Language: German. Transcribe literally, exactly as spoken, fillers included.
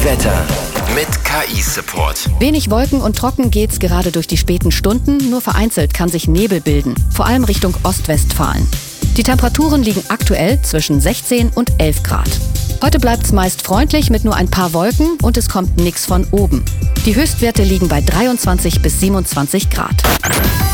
Wetter mit K I-Support. Wenig Wolken und trocken geht's gerade durch die späten Stunden. Nur vereinzelt kann sich Nebel bilden, vor allem Richtung Ostwestfalen. Die Temperaturen liegen aktuell zwischen sechzehn und elf Grad. Heute bleibt's meist freundlich mit nur ein paar Wolken und es kommt nichts von oben. Die Höchstwerte liegen bei dreiundzwanzig bis siebenundzwanzig Grad.